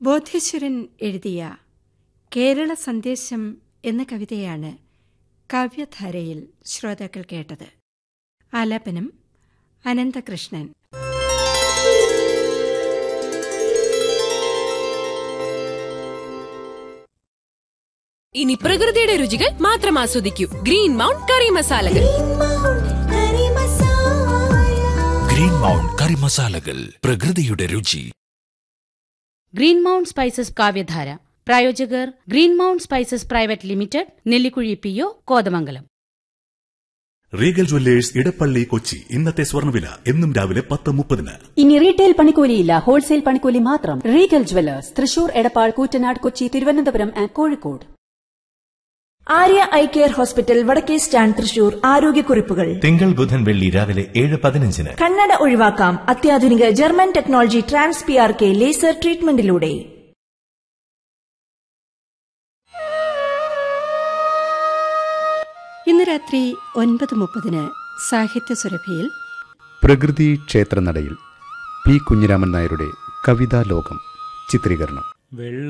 ബോധേശ്വരൻ എഴുതിയ കേരള സന്ദേശം എന്ന കവിതയാണ് കാവ്യധാരയിൽ ശ്രോതാക്കൾ കേട്ടത്. ആലാപനം അനന്തകൃഷ്ണൻ. ഇനി പ്രകൃതിയുടെ രുചികൾ മാത്രം ആസ്വദിക്കൂ. ഗ്രീൻ മൗണ്ട് കറി മസാലകൾ. ഗ്രീൻ മൗണ്ട് കറി മസാലകൾ, പ്രകൃതിയുടെ രുചി. ഗ്രീൻ മൗണ്ട് സ്പൈസസ് കാവ്യധാര പ്രായോജകർ green mount spices private limited, Nellikuzhi PO, Kothamangalam. Regal Jewellers Edappally Kochi. ഇന്നത്തെ സ്വർണ്ണവില എന്നും രാവിലെ 10:30. ഇനി റീറ്റെയിൽ പണിക്കൂലിയില്ല, ഹോൾസെയിൽ പണിക്കൂലി മാത്രം. Regal Jewellers, Thrissur, Edappal, Koottanad, Kochi, Thiruvananthapuram and Kozhikode. Arya eye care hospital, വടക്കേ സ്റ്റാൻഡ്, തൃശൂർ. ആരോഗ്യക്കുറിപ്പുകൾ തിങ്കൾ, ബുധൻ, വെള്ളി രാവിലെ 7:15. കണ്ണട ഒഴിവാക്കാം അത്യാധുനിക German technology trans PRK laser ട്രീറ്റ്മെന്റിലൂടെ. ഇന്ന് രാത്രി 9:30 സാഹിത്യ സുരഭിയിൽ പ്രകൃതി ക്ഷേത്രനടയിൽ P. കുഞ്ഞിരാമൻ നായരുടെ കവിതാലോകം ചിത്രീകരണം.